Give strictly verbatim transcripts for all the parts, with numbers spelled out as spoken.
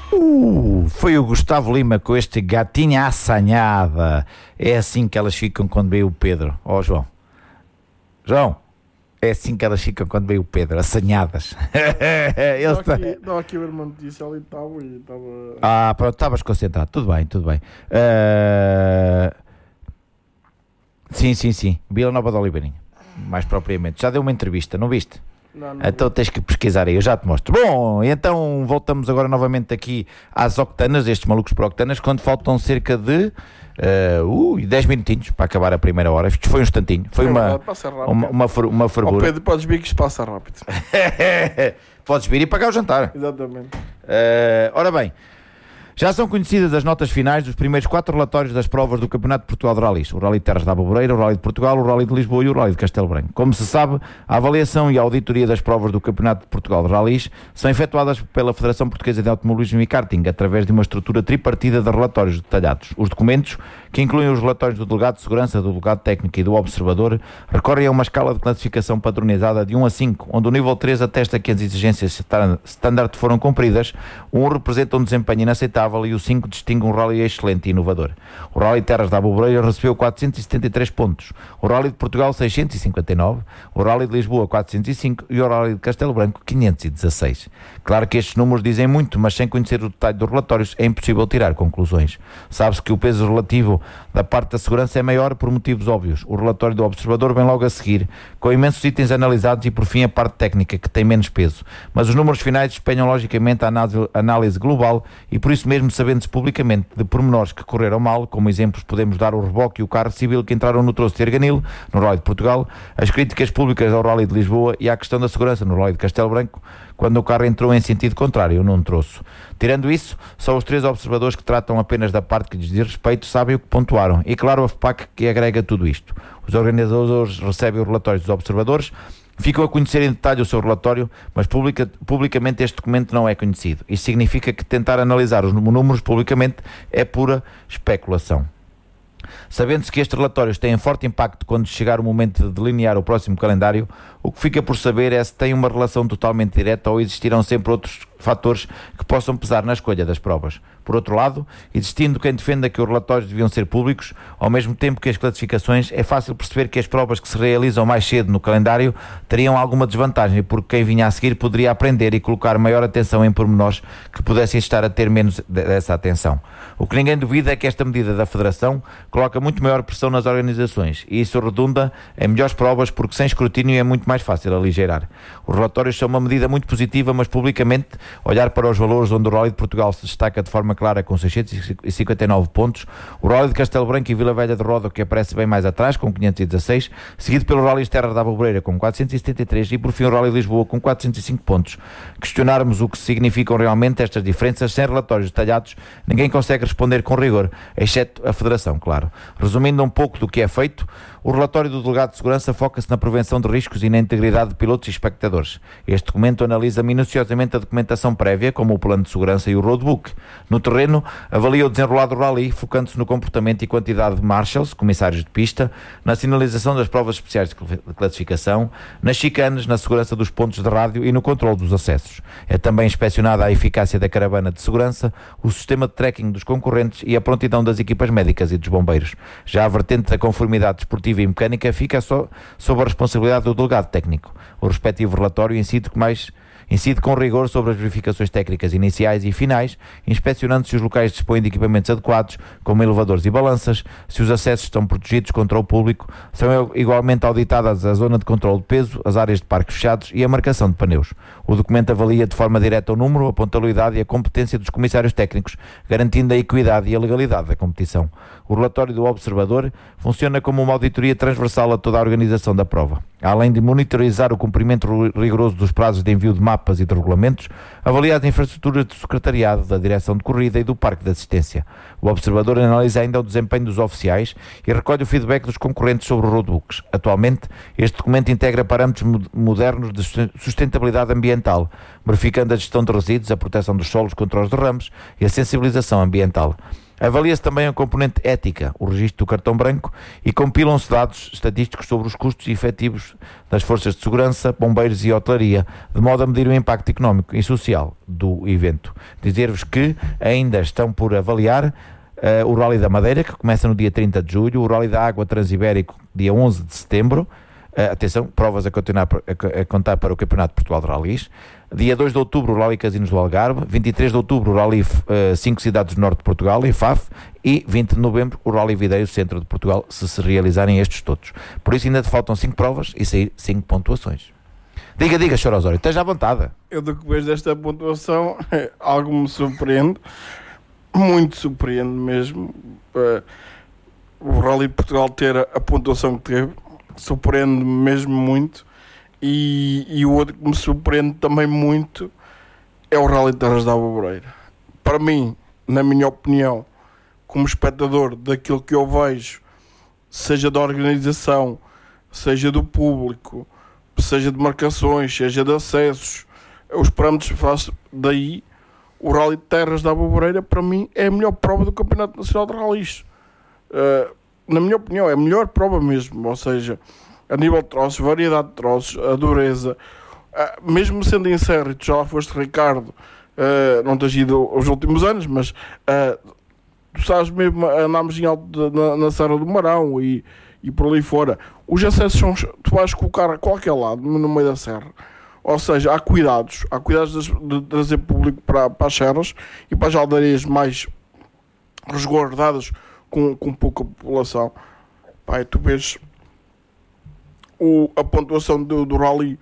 Uh, foi o Gustavo Lima com este gatinha assanhada. É assim que elas ficam quando veio o Pedro. Ó oh, João. João. É assim que elas ficam quando veio o Pedro, assanhadas. Não, aqui, tá... não, aqui o irmão disse ali estava e estava... Ah, pronto, estavas concentrado. Tudo bem, tudo bem. Uh... Sim, sim, sim. Vila Nova de Oliveirinha. Mais propriamente. Já deu uma entrevista, não viste? Não, não então vi. Tens que pesquisar aí, eu já te mostro. Bom, então voltamos agora novamente aqui às octanas, estes malucos para octanas, quando faltam cerca de uh, uh, dez minutinhos para acabar a primeira hora. Isto foi um instantinho, foi é uma, verdade, uma, uma, uma, uma fervura. Oh, Pedro, podes ver que isto passa rápido. Podes vir e pagar o jantar. Exatamente. Uh, ora bem, já são conhecidas as notas finais dos primeiros quatro relatórios das provas do Campeonato de Portugal de Rallys: o Rally de Terras da Aboboreira, o Rally de Portugal, o Rally de Lisboa e o Rally de Castelo Branco. Como se sabe, a avaliação e a auditoria das provas do Campeonato de Portugal de Rallys são efetuadas pela Federação Portuguesa de Automobilismo e Karting, através de uma estrutura tripartida de relatórios detalhados. Os documentos, que incluem os relatórios do delegado de segurança, do delegado técnico e do observador, recorrem a uma escala de classificação padronizada de um a cinco, onde o nível três atesta que as exigências standard foram cumpridas, o um representa um desempenho inaceitável e o cinco distingue um rally excelente e inovador. O Rally de Terras da Aboboreira recebeu quatrocentos e setenta e três pontos, o Rally de Portugal seiscentos e cinquenta e nove, o Rally de Lisboa quatrocentos e cinco e o Rally de Castelo Branco quinhentos e dezasseis. Claro que estes números dizem muito, mas sem conhecer o detalhe dos relatórios é impossível tirar conclusões. Sabe-se que o peso relativo da parte da segurança é maior por motivos óbvios. O relatório do observador vem logo a seguir, com imensos itens analisados, e por fim a parte técnica, que tem menos peso. Mas os números finais espelham logicamente a análise, análise global, e por isso mesmo, sabendo-se publicamente de pormenores que correram mal, como exemplos podemos dar o reboque e o carro civil que entraram no troço de Erganil, no Rally de Portugal, as críticas públicas ao Rally de Lisboa e à questão da segurança no Rally de Castelo Branco, quando o carro entrou em sentido contrário, num troço. Tirando isso, só os três observadores que tratam apenas da parte que lhes diz respeito sabem o que pontuaram. E claro, a F P A C que agrega tudo isto. Os organizadores recebem os relatórios dos observadores, ficam a conhecer em detalhe o seu relatório, mas publica, publicamente este documento não é conhecido. Isso significa que tentar analisar os números publicamente é pura especulação. Sabendo-se que estes relatórios têm forte impacto quando chegar o momento de delinear o próximo calendário, o que fica por saber é se tem uma relação totalmente direta ou existirão sempre outros fatores que possam pesar na escolha das provas. Por outro lado, existindo quem defenda que os relatórios deviam ser públicos, ao mesmo tempo que as classificações, é fácil perceber que as provas que se realizam mais cedo no calendário teriam alguma desvantagem, porque quem vinha a seguir poderia aprender e colocar maior atenção em pormenores que pudessem estar a ter menos dessa atenção. O que ninguém duvida é que esta medida da Federação coloca muito maior pressão nas organizações, e isso redunda em melhores provas, porque sem escrutínio é muito mais fácil aligeirar. Os relatórios são uma medida muito positiva, mas publicamente olhar para os valores onde o Rally de Portugal se destaca de forma clara com seiscentos e cinquenta e nove pontos, o Rally de Castelo Branco e Vila Velha de Roda, que aparece bem mais atrás, com quinhentos e dezasseis, seguido pelo Rally de Terras da Aboboreira com quatrocentos e setenta e três e por fim o Rally de Lisboa com quatrocentos e cinco pontos. Questionarmos o que significam realmente estas diferenças sem relatórios detalhados, ninguém consegue responder com rigor, exceto a Federação, claro. Resumindo um pouco do que é feito, o relatório do delegado de segurança foca-se na prevenção de riscos e na integridade de pilotos e espectadores. Este documento analisa minuciosamente a documentação prévia, como o plano de segurança e o roadbook. No terreno, avalia o desenrolar do rally, focando-se no comportamento e quantidade de marshals, comissários de pista, na sinalização das provas especiais de classificação, nas chicanes, na segurança dos pontos de rádio e no controle dos acessos. É também inspecionada a eficácia da caravana de segurança, o sistema de tracking dos concorrentes e a prontidão das equipas médicas e dos bombeiros. Já a vertente da conformidade desportiva e mecânica fica só sob a responsabilidade do delegado técnico. O respectivo relatório incide mais Incide com rigor sobre as verificações técnicas iniciais e finais, inspecionando se os locais dispõem de equipamentos adequados, como elevadores e balanças, se os acessos estão protegidos contra o público, são igualmente auditadas a zona de controle de peso, as áreas de parques fechados e a marcação de pneus. O documento avalia de forma direta o número, a pontualidade e a competência dos comissários técnicos, garantindo a equidade e a legalidade da competição. O relatório do observador funciona como uma auditoria transversal a toda a organização da prova. Além de monitorizar o cumprimento rigoroso dos prazos de envio de mapas e de regulamentos, avalia as infraestruturas do secretariado, da direção de corrida e do parque de assistência. O observador analisa ainda o desempenho dos oficiais e recolhe o feedback dos concorrentes sobre os roadbooks. Atualmente, este documento integra parâmetros modernos de sustentabilidade ambiental, verificando a gestão de resíduos, a proteção dos solos contra os derrames e a sensibilização ambiental. Avalia-se também a componente ética, o registro do cartão branco, e compilam-se dados estatísticos sobre os custos efetivos das forças de segurança, bombeiros e hotelaria, de modo a medir o impacto económico e social do evento. Dizer-vos que ainda estão por avaliar uh, o Rally da Madeira, que começa no dia trinta de julho, o Rally da Água Transibérico, dia onze de setembro, uh, atenção, provas a, continuar, a, a contar para o Campeonato de Portugal de Rallys. Dia dois de outubro, o Rally Casinos do Algarve. vinte e três de outubro, o Rally uh, cinco Cidades do Norte de Portugal, em F A F. E vinte de novembro, o Rally Videiro Centro de Portugal, se se realizarem estes todos. Por isso ainda te faltam cinco provas e sair cinco pontuações. Diga, diga, senhor Osório, esteja à vontade. Eu, do que vejo desta pontuação, algo me surpreende. Muito surpreende mesmo. Uh, o Rally de Portugal ter a, a pontuação que teve. Surpreende mesmo muito. E, e o outro que me surpreende também muito é o Rally de Terras da Alboreira. Para mim, na minha opinião, como espectador daquilo que eu vejo, seja da organização, seja do público, seja de marcações, seja de acessos, os parâmetros faço daí, o Rally de Terras da Alboreira para mim é a melhor prova do Campeonato Nacional de Rallys. Uh, na minha opinião, é a melhor prova mesmo, ou seja, a nível de troços, variedade de troços, a dureza, uh, mesmo sendo em série, tu já lá foste, Ricardo, uh, não tens ido os últimos anos, mas uh, tu sabes mesmo, andámos em alto de, na, na Serra do Marão e, e por ali fora, os acessos são, tu vais colocar a qualquer lado, no meio da serra, ou seja, há cuidados, há cuidados de, de trazer público para, para as serras e para as aldeias mais resguardadas com, com pouca população. Pai, tu vês O, a pontuação do, do Rally,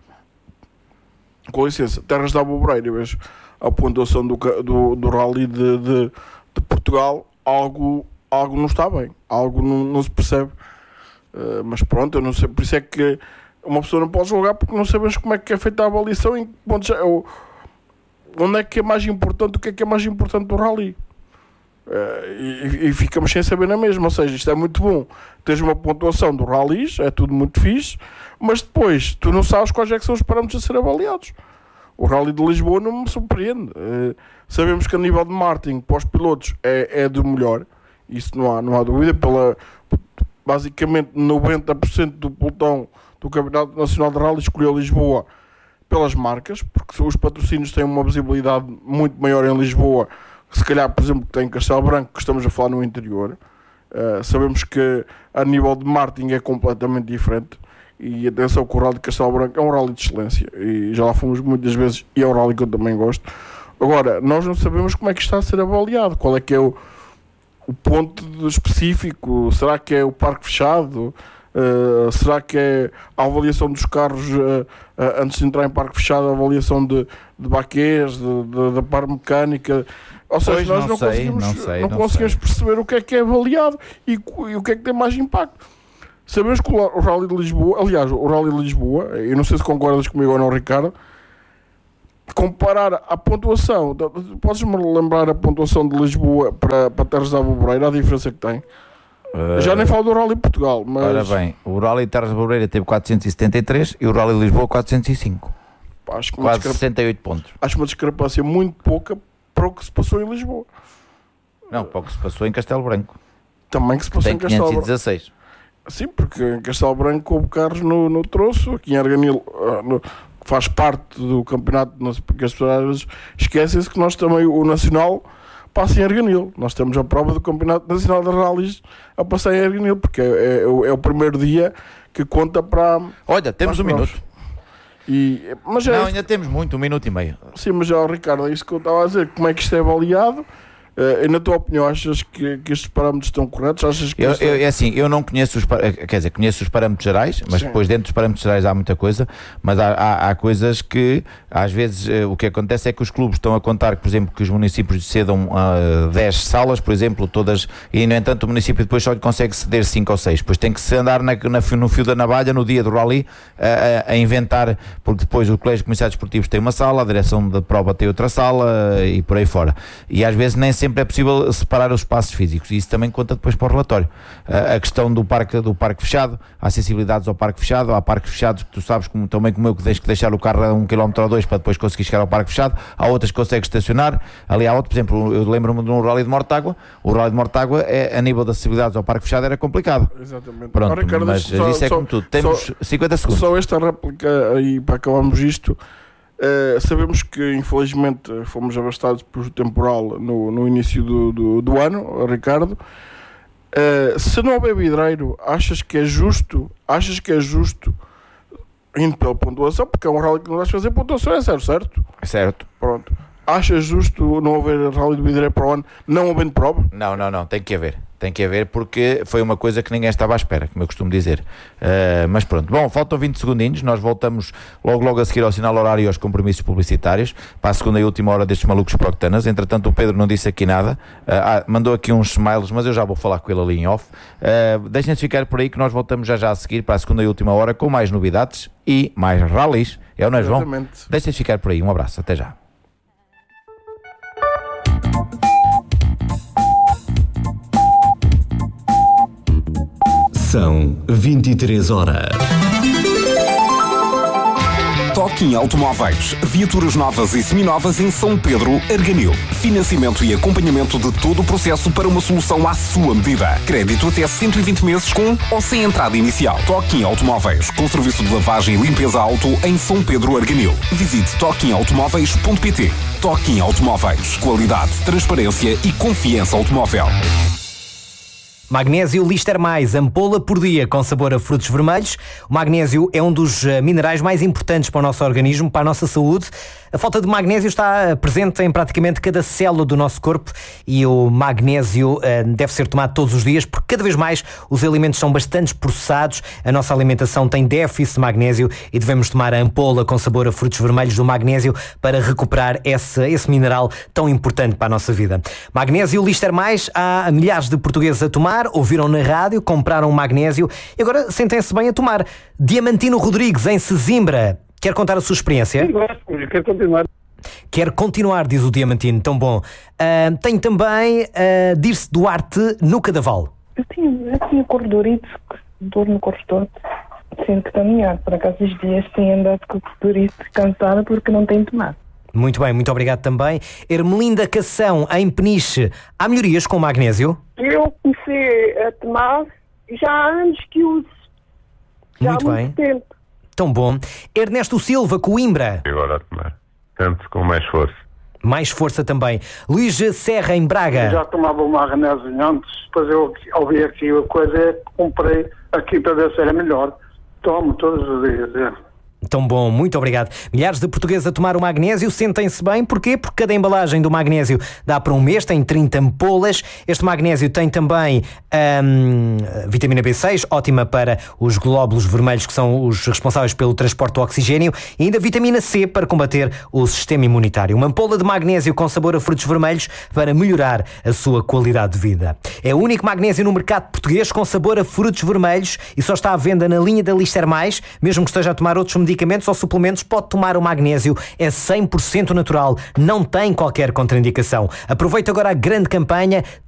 com licença, Terras da Alboreira, vês a pontuação do, do, do Rally de, de, de Portugal, algo, algo não está bem, algo não, não se percebe. Uh, mas pronto, eu não sei, por isso é que uma pessoa não pode julgar, porque não sabemos como é que é feita a avaliação, em pontos, ou, onde é que é mais importante, o que é que é mais importante do Rally. Uh, e, e ficamos sem saber na mesma, ou seja, isto é muito bom, tens uma pontuação do Rallys, é tudo muito fixe, mas depois tu não sabes quais é que são os parâmetros a ser avaliados. O Rally de Lisboa não me surpreende. Uh, sabemos que a nível de marketing para os pilotos é, é do melhor, isso não há, não há dúvida, pela, basicamente noventa por cento do pelotão do Campeonato Nacional de Rally escolheu Lisboa pelas marcas, porque os patrocínios têm uma visibilidade muito maior em Lisboa, se calhar, por exemplo, que tem Castelo Branco, que estamos a falar no interior. Uh, sabemos que a nível de marketing é completamente diferente, e atenção que o Rally de Castelo Branco é um rally de excelência, e já lá fomos muitas vezes, e é um rally que eu também gosto. Agora, nós não sabemos como é que está a ser avaliado, qual é que é o, o ponto específico, será que é o parque fechado, uh, será que é a avaliação dos carros uh, uh, antes de entrar em parque fechado, a avaliação de, de baquês, de, de, da par mecânica. Ou seja, pois nós não, não, sei, conseguimos, não, sei, não, não conseguimos sei. perceber o que é que é avaliado e, e o que é que tem mais impacto. Sabemos que o, o Rally de Lisboa, aliás, o Rally de Lisboa, eu não sei se concordas comigo ou não, Ricardo, comparar a pontuação, podes-me lembrar a pontuação de Lisboa para, para Terras da Alboreira, a diferença que tem? Uh, Já nem falo do Rally de Portugal, mas... Ora bem, o Rally de Terras da Alboreira teve quatrocentos e setenta e três e o Rally de Lisboa quatrocentos e cinco. Acho que quase sessenta e oito pontos. Acho uma discrepância muito pouca para o que se passou em Lisboa. Não, para o que se passou em Castelo Branco. Também que se passou tem em Castelo Branco. quinhentos e dezasseis. Sim, porque em Castelo Branco houve carros no, no troço, aqui em Arganil, no, faz parte do campeonato, porque as pessoas às vezes esquecem-se que nós também, o Nacional, passa em Arganil. Nós temos a prova do Campeonato Nacional de Rallys a passar em Arganil, porque é, é, é o primeiro dia que conta para... Olha, temos um minuto. E, mas é não, isto. Ainda temos muito, um minuto e meio. Sim, mas já, Ricardo, é isso que eu estava a dizer. Como é que isto é avaliado? Uh, e na tua opinião, achas que, que estes parâmetros estão corretos? Achas que eu, isto... eu, é assim, eu não conheço os, quer dizer, conheço os parâmetros gerais, mas Sim. depois dentro dos parâmetros gerais há muita coisa, mas há, há, há coisas que às vezes uh, o que acontece é que os clubes estão a contar, por exemplo, que os municípios cedam uh, dez salas, por exemplo, todas, e no entanto o município depois só lhe consegue ceder cinco ou seis, depois tem que se andar na, na, no fio da navalha no dia do rally uh, a, a inventar, porque depois o Colégio de Comissários Esportivos tem uma sala, a direção da prova tem outra sala uh, e por aí fora, e às vezes nem sempre sempre é possível separar os espaços físicos, e isso também conta depois para o relatório. Uh, a questão do parque, do parque fechado, há acessibilidades ao parque fechado, há parques fechados que tu sabes como, também como eu, que tens que deixar o carro a um quilómetro ou dois para depois conseguir chegar ao parque fechado, há outras que consegues estacionar, ali há outro, por exemplo, eu lembro-me de um Rally de Mortágua, o Rally de Mortágua, é, a nível de acessibilidades ao parque fechado era complicado. Exatamente. Pronto, Ora, Ricardo, mas só, isso é só, como tudo, temos só, cinquenta segundos. Só esta réplica aí para acabarmos isto. Uh, sabemos que infelizmente fomos abastados por temporal no, no início do, do, do ano, Ricardo. Uh, se não houver vidreiro, achas que é justo? Achas que é justo indo pela pontuação? Porque é um rally que não vais fazer pontuação, é certo, certo? Certo. Pronto. Achas justo não haver rally de vidreiro para o ano, não havendo prova? Não, não, não, tem que haver. Tem que haver porque foi uma coisa que ninguém estava à espera, como eu costumo dizer. Uh, mas pronto. Bom, faltam vinte segundinhos. Nós voltamos logo logo a seguir ao sinal horário e aos compromissos publicitários para a segunda e última hora destes malucos proctanas. Entretanto, o Pedro não disse aqui nada. Uh, ah, mandou aqui uns smiles, mas eu já vou falar com ele ali em off. Uh, Deixem-se ficar por aí que nós voltamos já já a seguir para a segunda e última hora com mais novidades e mais rallies. É ou não é, João? Exatamente. Deixem-se ficar por aí. Um abraço. Até já. São vinte e três horas. Toquinho Automóveis. Viaturas novas e seminovas em São Pedro, Arganil. Financiamento e acompanhamento de todo o processo para uma solução à sua medida. Crédito até cento e vinte meses com ou sem entrada inicial. Toquinho Automóveis. Com serviço de lavagem e limpeza auto em São Pedro, Arganil. Visite toquinho automóveis ponto pt. Toquinho Automóveis. Qualidade, transparência e confiança automóvel. Magnésio Lister Mais, ampola por dia com sabor a frutos vermelhos. O magnésio é um dos minerais mais importantes para o nosso organismo, para a nossa saúde. A falta de magnésio está presente em praticamente cada célula do nosso corpo e o magnésio uh, deve ser tomado todos os dias porque cada vez mais os alimentos são bastante processados, a nossa alimentação tem déficit de magnésio e devemos tomar a ampola com sabor a frutos vermelhos do magnésio para recuperar esse, esse mineral tão importante para a nossa vida. Magnésio Lister Mais, há milhares de portugueses a tomar, ouviram na rádio, compraram magnésio e agora sentem-se bem a tomar. Diamantino Rodrigues, em Sesimbra, quer contar a sua experiência? Sim, gosto, eu quero continuar. Quer continuar, diz o Diamantino, tão bom. Uh, tem também uh, Dirce Duarte no Cadaval. Eu tinha, eu tinha corredorite, dor no corredor, sinto que caminhar. Por acaso, esses dias tenho andado com corredorite cansada porque não tenho tomado. Muito bem, muito obrigado também. Ermelinda Cação, em Peniche, há melhorias com magnésio? Eu comecei a tomar já há anos que uso. Já muito há bem. muito tempo. Tão bom. Ernesto Silva, Coimbra. Agora a tomar. Tanto com mais força. Mais força também. Luís Serra, em Braga. Eu já tomava o magnésio antes, depois eu ouvi aqui a coisa, comprei aqui para ver se era melhor. Tomo todos os dias, é. Tão bom, muito obrigado. Milhares de portugueses a tomar o magnésio, sentem-se bem, porquê? Porque cada embalagem do magnésio dá para um mês, tem trinta ampolas. Este magnésio tem também hum, vitamina B seis, ótima para os glóbulos vermelhos que são os responsáveis pelo transporte do oxigênio, e ainda vitamina C para combater o sistema imunitário. Uma ampola de magnésio com sabor a frutos vermelhos para melhorar a sua qualidade de vida. É o único magnésio no mercado português com sabor a frutos vermelhos e só está à venda na linha da Lister Mais. Mesmo que esteja a tomar outros medicamentos ou suplementos, pode tomar o magnésio, é cem por cento natural, não tem qualquer contraindicação. Aproveite agora a grande campanha